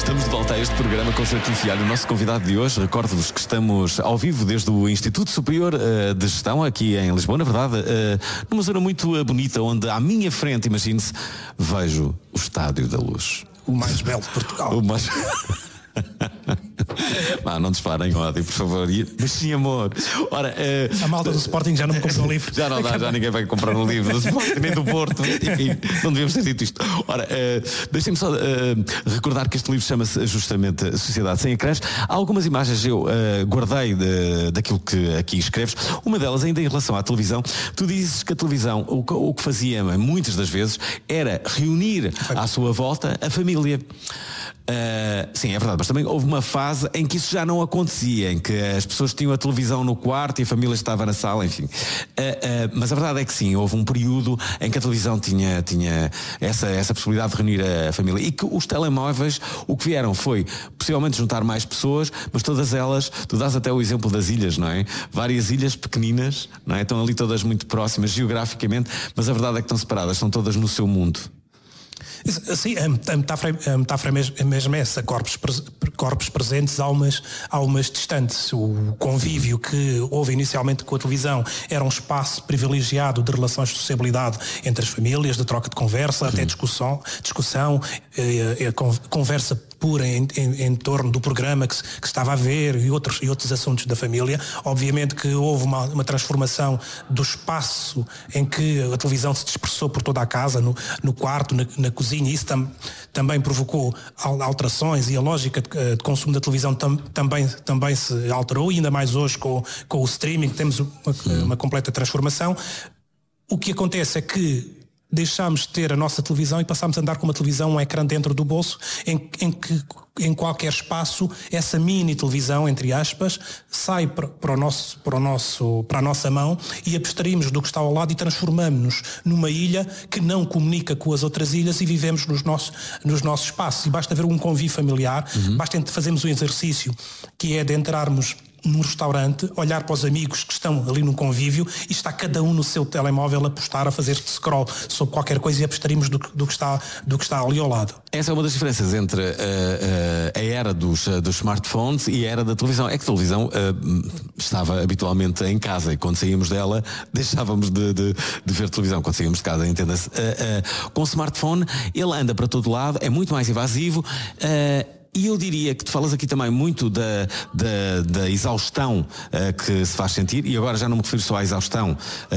Estamos de volta a este programa Concerto Fialho. O nosso convidado de hoje, recordo-vos que estamos ao vivo desde o Instituto Superior de Gestão, aqui em Lisboa, na verdade, numa zona muito bonita, onde à minha frente, imagine-se, vejo o Estádio da Luz. O mais belo de Portugal. O mais... Não disparem ódio, por favor. Mas sim, amor. Ora, a malta do Sporting já não me comprou um livro. Já não dá, já ninguém vai comprar um livro do Sporting, nem do Porto. Enfim, não devíamos ter dito isto. Ora, deixem-me só recordar que este livro chama-se justamente Sociedade Sem Ecrãs. Há algumas imagens eu guardei daquilo que aqui escreves. Uma delas ainda em relação à televisão. Tu dizes que a televisão, o que fazia muitas das vezes, era reunir à sua volta a família. Sim, é verdade, mas também houve uma fase em que isso já não acontecia, em que as pessoas tinham a televisão no quarto e a família estava na sala, enfim. Mas a verdade é que sim, houve um período em que a televisão tinha essa possibilidade de reunir a família, e que os telemóveis o que vieram foi possivelmente juntar mais pessoas, mas todas elas, tu dás até o exemplo das ilhas, não é? Várias ilhas pequeninas, não é? Estão ali todas muito próximas geograficamente, mas a verdade é que estão separadas, estão todas no seu mundo. Sim, a metáfora é mesmo essa, corpos presentes, almas distantes. O convívio que houve inicialmente com a televisão era um espaço privilegiado de relações de sociabilidade entre as famílias, de troca de conversa, até discussão, conversa pura em torno do programa que se estava a ver e outros assuntos da família. Obviamente que houve uma transformação do espaço em que a televisão se dispersou por toda a casa, no quarto, na cozinha, e isso também provocou alterações, e a lógica de consumo da televisão também se alterou, e ainda mais hoje com o streaming temos uma completa transformação. O que acontece é que deixámos de ter a nossa televisão e passámos a andar com uma televisão, um ecrã dentro do bolso, em que em qualquer espaço essa mini televisão, entre aspas, sai para a nossa mão, e abstraímos do que está ao lado e transformamos-nos numa ilha que não comunica com as outras ilhas, e vivemos nos nossos espaços. E basta ver um convívio familiar, basta fazermos um exercício que é de entrarmos num restaurante, olhar para os amigos que estão ali no convívio, e está cada um no seu telemóvel a postar, a fazer scroll sobre qualquer coisa, e abstraímos do que está ali ao lado. Essa é uma das diferenças entre a era dos smartphones e a era da televisão. É que a televisão estava habitualmente em casa, e quando saímos dela deixávamos de ver televisão, quando saímos de casa, entenda-se. Com o smartphone ele anda para todo lado, é muito mais invasivo. E eu diria que tu falas aqui também muito da exaustão que se faz sentir, e agora já não me refiro só à exaustão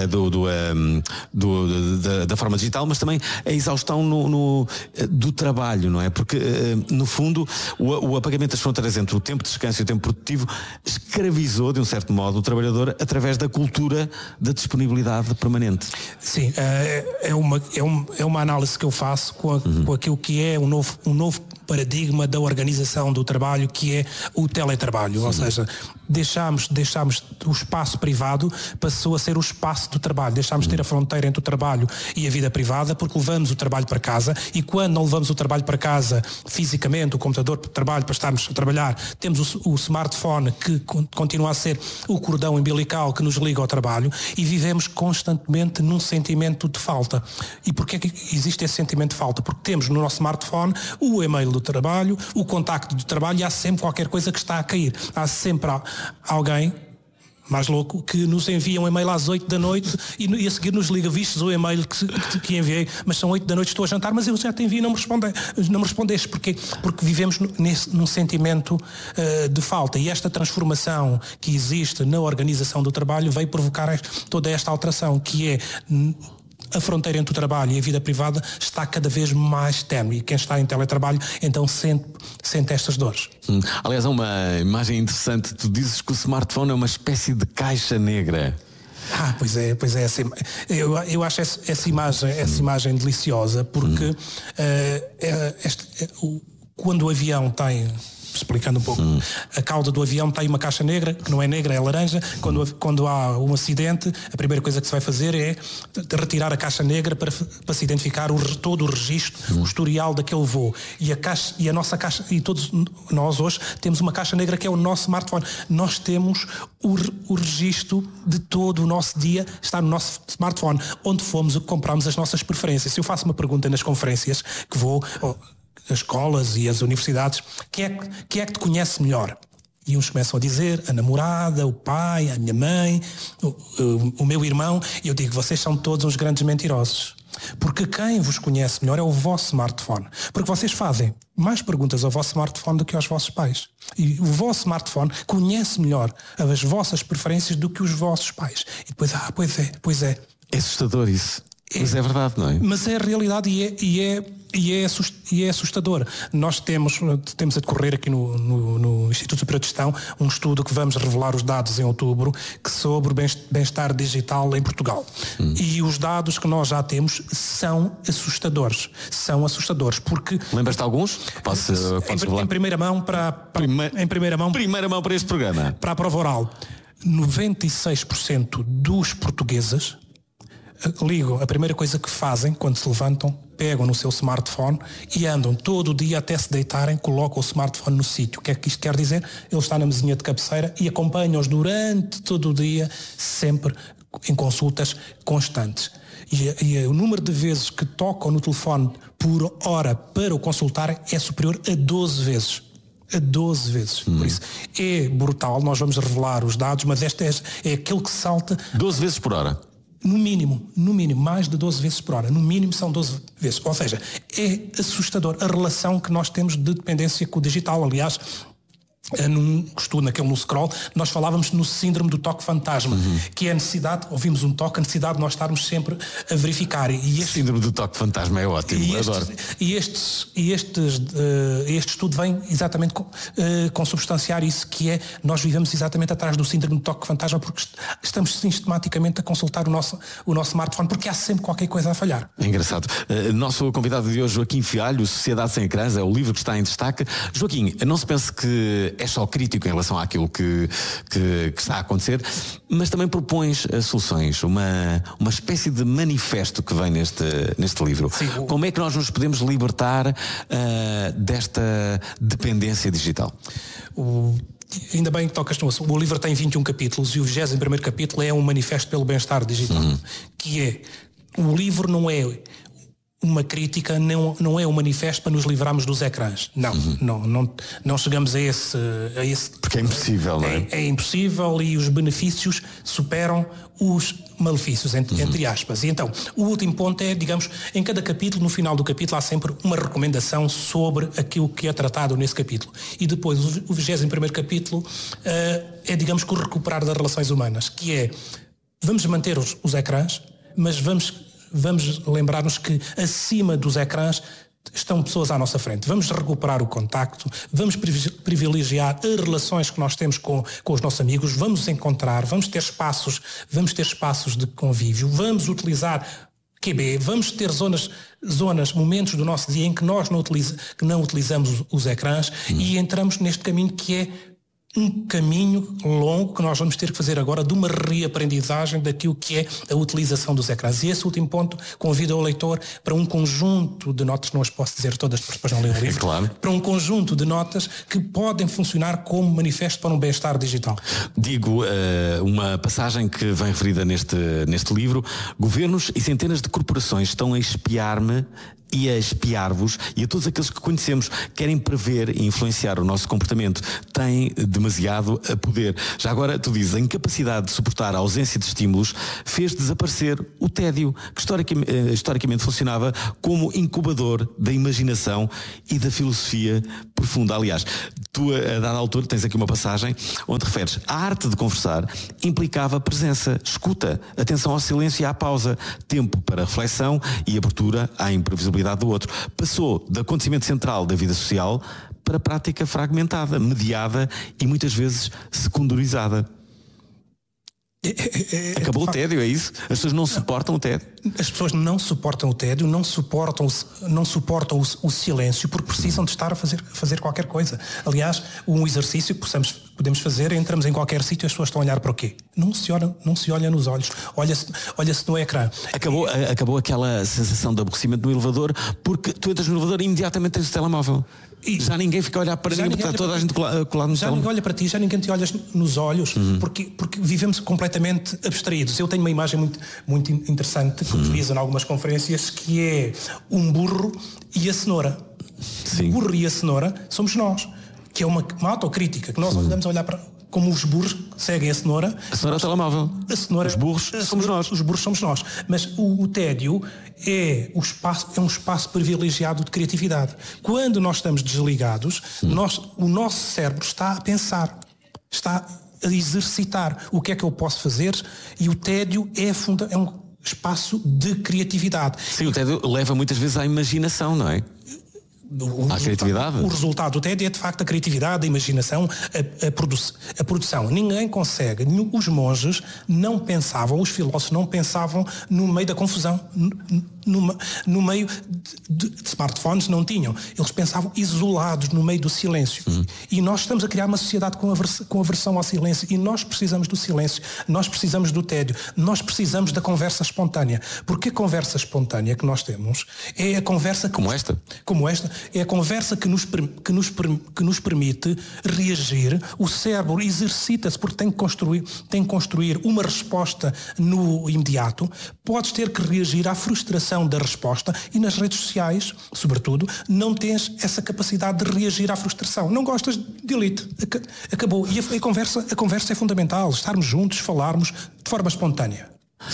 da forma digital, mas também a exaustão do trabalho, não é? Porque, no fundo, o apagamento das fronteiras entre o tempo de descanso e o tempo produtivo escravizou, de um certo modo, o trabalhador através da cultura da disponibilidade permanente. Sim, é uma análise que eu faço com aquilo que é um novo paradigma da organização do trabalho, que é o teletrabalho. Sim. Ou seja, deixámos o espaço privado, passou a ser o espaço do trabalho. Deixámos de ter a fronteira entre o trabalho e a vida privada, porque levamos o trabalho para casa, e quando não levamos o trabalho para casa fisicamente, o computador de trabalho para estarmos a trabalhar, temos o smartphone, que continua a ser o cordão umbilical que nos liga ao trabalho, e vivemos constantemente num sentimento de falta. E porquê que existe esse sentimento de falta? Porque temos no nosso smartphone o e-mail do trabalho, o contacto do trabalho, e há sempre qualquer coisa que está a cair. Há sempre alguém mais louco que nos envia um e-mail às 8 da noite e a seguir nos liga: vistes o e-mail que enviei, mas são 8 da noite, estou a jantar, mas eu já te enviei e não me respondeste. Porque vivemos num sentimento de falta, e esta transformação que existe na organização do trabalho veio provocar toda esta alteração, que é a fronteira entre o trabalho e a vida privada está cada vez mais ténue, e quem está em teletrabalho então sente estas dores. Aliás, há uma imagem interessante. Tu dizes que o smartphone é uma espécie de caixa negra. Pois é, assim, eu acho essa imagem deliciosa, porque quando o avião tem, explicando um pouco, a cauda do avião tem uma caixa negra, que não é negra, é laranja. Quando há um acidente, a primeira coisa que se vai fazer é retirar a caixa negra para se identificar todo o registro, o historial daquele voo. E a nossa caixa, e todos nós hoje temos uma caixa negra que é o nosso smartphone. Nós temos o registro de todo o nosso dia, está no nosso smartphone, onde fomos, compramos as nossas preferências. Se eu faço uma pergunta nas conferências que vou, as escolas e as universidades, quem é que te conhece melhor? E uns começam a dizer, a namorada, o pai, a minha mãe, o meu irmão. E eu digo, vocês são todos uns grandes mentirosos. Porque quem vos conhece melhor é o vosso smartphone. Porque vocês fazem mais perguntas ao vosso smartphone do que aos vossos pais. E o vosso smartphone conhece melhor as vossas preferências do que os vossos pais. E depois, pois é. É assustador isso. Mas é verdade, não é? Mas é a realidade e é assustador. Nós temos a decorrer aqui no Instituto Superior de Gestão um estudo que vamos revelar os dados em outubro sobre o bem-estar digital em Portugal. E os dados que nós já temos são assustadores. Porque... Lembras-te de alguns? Em primeira mão Primeira mão para este programa. Para a prova oral. 96% dos portugueses ligam, a primeira coisa que fazem quando se levantam, pegam no seu smartphone e andam todo o dia até se deitarem, colocam o smartphone no sítio. O que é que isto quer dizer? Ele está na mesinha de cabeceira e acompanham-os durante todo o dia, sempre em consultas constantes. E o número de vezes que tocam no telefone por hora para o consultarem é superior a 12 vezes. A 12 vezes. Por isso, é brutal, nós vamos revelar os dados, mas este é aquele que salta... 12 vezes por hora? No mínimo, mais de 12 vezes por hora. No mínimo são 12 vezes. Ou seja, é assustador a relação que nós temos de dependência com o digital. Aliás, num estudo no scroll, nós falávamos no síndrome do toque fantasma, que é a necessidade, ouvimos um toque, a necessidade de nós estarmos sempre a verificar. Síndrome do toque fantasma é ótimo, adoro. Este estudo vem exatamente consubstanciar isso, que é, nós vivemos exatamente atrás do síndrome do toque fantasma, porque estamos sistematicamente a consultar o nosso smartphone, porque há sempre qualquer coisa a falhar. É engraçado. Nosso convidado de hoje, Joaquim Fialho, Sociedade Sem Ecrãs, é o livro que está em destaque. Joaquim, não se pense que é só crítico em relação àquilo que está a acontecer, mas também propões soluções, uma espécie de manifesto que vem neste livro. Sim, Como é que nós nos podemos libertar desta dependência digital? Ainda bem que tocas no assunto. O livro tem 21 capítulos e o 21º capítulo é um manifesto pelo bem-estar digital, que é, o livro não é uma crítica, não é um manifesto para nos livrarmos dos ecrãs. Não chegamos a esse... Porque é impossível, não é? É impossível e os benefícios superam os malefícios, entre aspas. E então, o último ponto é, digamos, em cada capítulo, no final do capítulo, há sempre uma recomendação sobre aquilo que é tratado nesse capítulo. E depois, o 21º capítulo é, digamos, que o recuperar das relações humanas, que é, vamos manter os ecrãs, mas vamos lembrar-nos que acima dos ecrãs estão pessoas à nossa frente. Vamos recuperar o contacto, vamos privilegiar as relações que nós temos com os nossos amigos, vamos encontrar, vamos ter espaços de convívio, vamos utilizar QB, vamos ter zonas, momentos do nosso dia em que nós não utilizamos os ecrãs e entramos neste caminho que é um caminho longo que nós vamos ter que fazer agora de uma reaprendizagem daquilo que é a utilização dos ecrãs. E esse último ponto convida o leitor para um conjunto de notas, não as posso dizer todas porque depois não leio o livro, claro. Para um conjunto de notas que podem funcionar como manifesto para um bem-estar digital. Digo uma passagem que vem referida neste livro: governos e centenas de corporações estão a espiar-me e a espiar-vos e a todos aqueles que conhecemos, querem prever e influenciar o nosso comportamento, têm demasiado poder. Já agora, tu dizes, a incapacidade de suportar a ausência de estímulos fez desaparecer o tédio, que historicamente funcionava como incubador da imaginação e da filosofia profunda. Aliás, tu, a dada altura, tens aqui uma passagem onde referes: a arte de conversar implicava presença, escuta, atenção ao silêncio e à pausa, tempo para reflexão e abertura à imprevisibilidade do outro. Passou do acontecimento central da vida social para a prática fragmentada, mediada e muitas vezes secundarizada. Acabou o tédio, é isso? As pessoas não suportam o tédio? As pessoas não suportam o tédio, não suportam o silêncio, porque precisam de estar a fazer qualquer coisa. Aliás, um exercício que podemos fazer, entramos em qualquer sítio e as pessoas estão a olhar para o quê? Não se olha nos olhos, olha-se no ecrã. Acabou aquela sensação de aborrecimento no elevador, porque tu entras no elevador e imediatamente tens o telemóvel. E já ninguém fica a olhar para ninguém, porque está toda a gente colado no telemóvel. Já ninguém olha para ti, já ninguém te olha nos olhos, porque vivemos completamente abstraídos. Eu tenho uma imagem muito, muito interessante que utilizo em algumas conferências, que é um burro e a cenoura. Sim. O burro e a cenoura somos nós, que é uma autocrítica, que nós andamos a olhar para como os burros seguem a cenoura. A cenoura é o telemóvel. A cenoura, os burros somos nós. Os burros somos nós. Mas o tédio é um espaço privilegiado de criatividade. Quando nós estamos desligados, o nosso cérebro está a pensar, está a exercitar o que é que eu posso fazer, e o tédio é um espaço de criatividade. Sim, o tédio leva muitas vezes à imaginação, não é? À criatividade. O resultado do tédio é de facto a criatividade, a imaginação, a produção. Ninguém consegue. Os monges não pensavam, os filósofos não pensavam no meio da confusão, no meio de smartphones não tinham. Eles pensavam isolados no meio do silêncio. E nós estamos a criar uma sociedade com aversão ao silêncio, e nós precisamos do silêncio, nós precisamos do tédio, nós precisamos da conversa espontânea. Porque a conversa espontânea que nós temos é a conversa como esta é a conversa que nos permite reagir. O cérebro exercita-se porque tem que construir uma resposta no imediato. Podes ter que reagir à frustração da resposta, e nas redes sociais, sobretudo, não tens essa capacidade de reagir à frustração. Não gostas, delete. Acabou. E a conversa é fundamental. Estarmos juntos, falarmos de forma espontânea.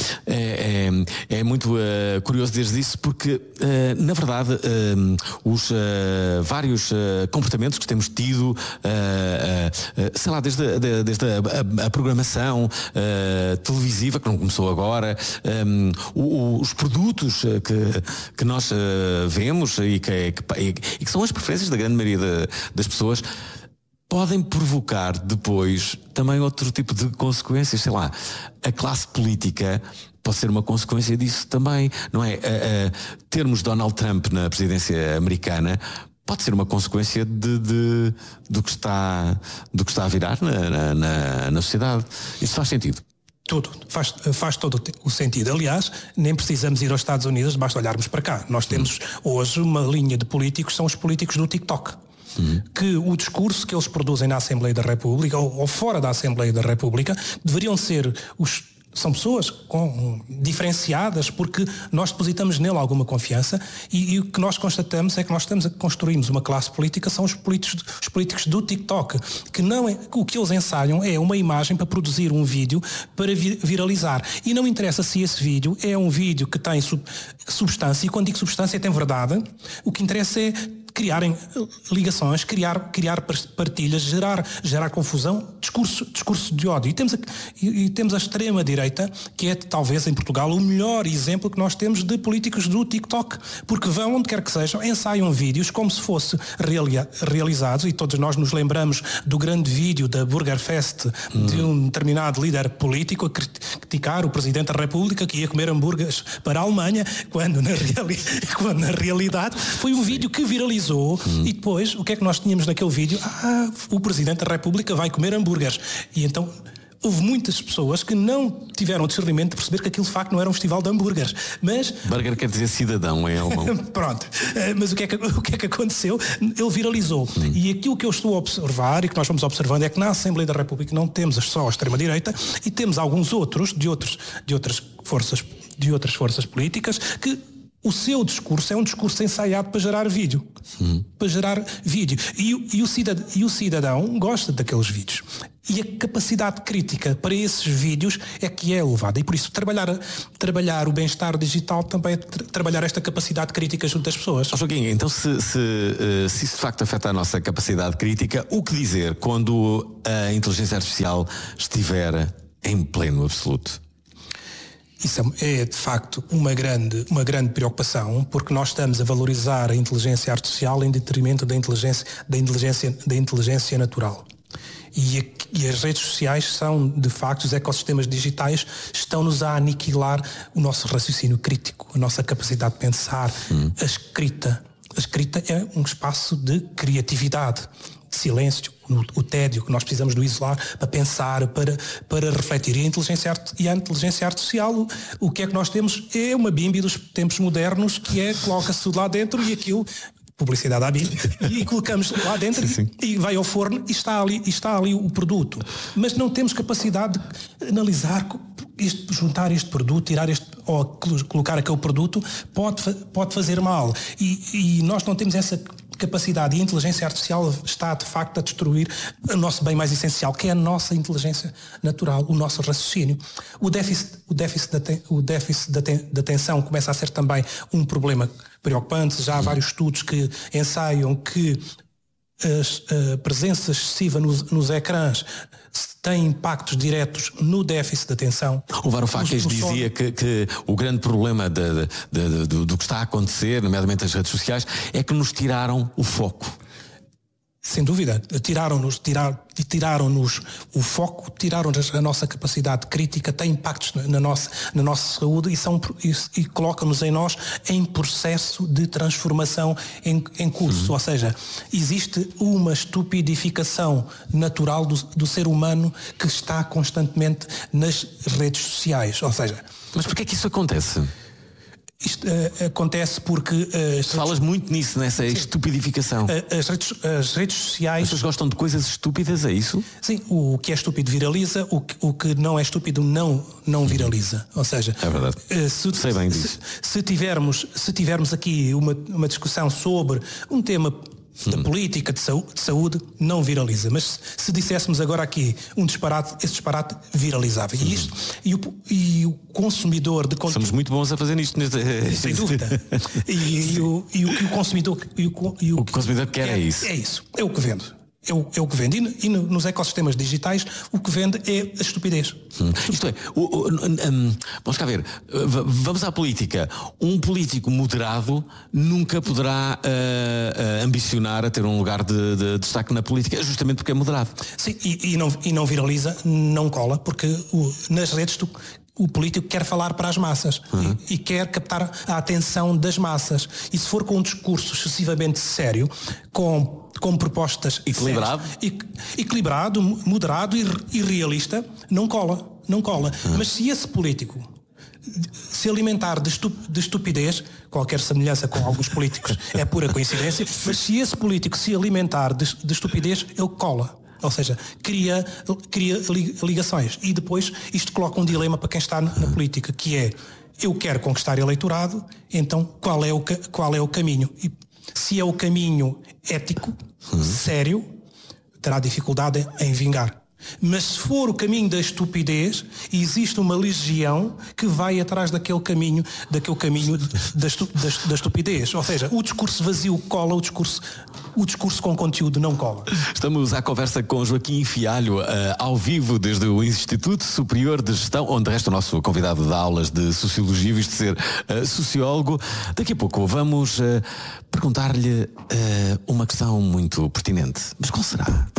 É muito curioso dizer isso, porque na verdade os vários comportamentos que temos tido, sei lá, desde a programação televisiva, que não começou agora, os produtos que nós vemos e que são as preferências da grande maioria das pessoas, podem provocar depois também outro tipo de consequências. Sei lá, a classe política pode ser uma consequência disso também, não é? Termos Donald Trump na presidência americana pode ser uma consequência do que está a virar na sociedade. Isso faz sentido? Tudo. Faz todo o sentido. Aliás, nem precisamos ir aos Estados Unidos, basta olharmos para cá. Nós temos hoje uma linha de políticos, são os políticos do TikTok. Que o discurso que eles produzem na Assembleia da República ou fora da Assembleia da República deveriam ser são pessoas diferenciadas, porque nós depositamos nele alguma confiança, e o que nós constatamos é que nós construímos uma classe política, são os políticos do TikTok, que não é, o que eles ensaiam é uma imagem para produzir um vídeo para viralizar, e não interessa se esse vídeo é um vídeo que tem substância, e quando digo substância tem verdade, o que interessa é criarem ligações, criar partilhas, gerar confusão, discurso de ódio. E temos a extrema-direita, que é talvez em Portugal o melhor exemplo que nós temos de políticos do TikTok, porque vão onde quer que sejam, ensaiam vídeos como se fosse realizados, e todos nós nos lembramos do grande vídeo da Burger Fest de um determinado líder político a criticar o Presidente da República, que ia comer hambúrgueres para a Alemanha, quando na realidade foi um vídeo que viralizou. E depois, o que é que nós tínhamos naquele vídeo? O Presidente da República vai comer hambúrgueres. E então houve muitas pessoas que não tiveram o discernimento de perceber que aquilo de facto não era um festival de hambúrgueres. Mas burger quer dizer cidadão em alemão. Pronto. Mas o que é que aconteceu? Ele viralizou. E aquilo que eu estou a observar, e que nós vamos observando, é que na Assembleia da República não temos só a extrema-direita, e temos alguns outros de outras forças políticas que o seu discurso é um discurso ensaiado para gerar vídeo. E o cidadão gosta daqueles vídeos. E a capacidade crítica para esses vídeos é que é elevada. E por isso trabalhar o bem-estar digital também é trabalhar esta capacidade crítica junto das pessoas. Joaquim, então se isso de facto afeta a nossa capacidade crítica, o que dizer quando a inteligência artificial estiver em pleno absoluto? Isso é de facto uma grande preocupação, porque nós estamos a valorizar a inteligência artificial em detrimento da inteligência natural. E as redes sociais são, de facto, os ecossistemas digitais estão-nos a aniquilar o nosso raciocínio crítico, a nossa capacidade de pensar, a escrita. A escrita é um espaço de criatividade, de silêncio, o tédio, que nós precisamos do isolar para pensar, para refletir. E a inteligência artificial, o que é que nós temos? É uma bimbi dos tempos modernos, que é, coloca-se tudo lá dentro e aquilo, publicidade à bimbi, e colocamos lá dentro e vai ao forno e está ali o produto. Mas não temos capacidade de analisar juntar este produto, tirar colocar aquele produto pode fazer mal. E nós não temos essa capacidade e a inteligência artificial está de facto a destruir o nosso bem mais essencial, que é a nossa inteligência natural, o nosso raciocínio. O déficit da atenção começa a ser também um problema preocupante. Já há vários estudos que ensaiam que a presença excessiva nos ecrãs tem impactos diretos no déficit de atenção. O Varoufakis dizia que o grande problema do que está a acontecer, nomeadamente as redes sociais, é que nos tiraram o foco. Sem dúvida, tiraram-nos o foco, tiraram-nos a nossa capacidade crítica, tem impactos na nossa saúde e colocam-nos em processo de transformação em curso. Ou seja, existe uma estupidificação natural do ser humano que está constantemente nas redes sociais. Ou seja, mas porquê é que isso acontece? Isto acontece porque... Falas muito nisso, nessa estupidificação. As redes sociais... As pessoas gostam de coisas estúpidas, é isso? Sim, o que é estúpido viraliza, o que não é estúpido não viraliza. Ou seja... É verdade. Sei bem disso. Se tivermos aqui uma discussão sobre um tema da política, de saúde, não viraliza. Mas se disséssemos agora aqui um disparate, esse disparate viralizava. E o consumidor de conteúdo... Somos muito bons a fazer isto. Sem dúvida. O que o consumidor... O consumidor quer é isso. É isso. É o que vende. É o que vende. E nos ecossistemas digitais, o que vende é a estupidez. Isto é, vamos cá ver, vamos à política. Um político moderado nunca poderá ambicionar a ter um lugar de destaque na política, justamente porque é moderado. Sim, e não viraliza, não cola, porque nas redes o político quer falar para as massas e quer captar a atenção das massas. E se for com um discurso excessivamente sério, com propostas equilibrado, moderado e realista, não cola. Mas se esse político se alimentar de estupidez, qualquer semelhança com alguns políticos é pura coincidência, mas se esse político se alimentar de estupidez, ele cola. Ou seja, cria ligações. E depois isto coloca um dilema para quem está na política, que é: eu quero conquistar eleitorado, então qual é o caminho? E se é o caminho ético, sério, terá dificuldade em vingar. Mas se for o caminho da estupidez, existe uma legião que vai atrás daquele caminho da estupidez. Ou seja, o discurso vazio cola, o discurso com conteúdo não cola. Estamos à conversa com Joaquim Fialho, ao vivo desde o Instituto Superior de Gestão, onde resta o nosso convidado de aulas de Sociologia, visto ser sociólogo. Daqui a pouco vamos perguntar-lhe uma questão muito pertinente. Mas qual será?